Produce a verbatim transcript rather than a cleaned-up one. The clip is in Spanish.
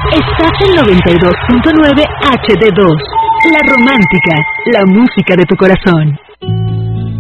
Estás en noventa y dos punto nueve H D dos. La romántica, la música de tu corazón.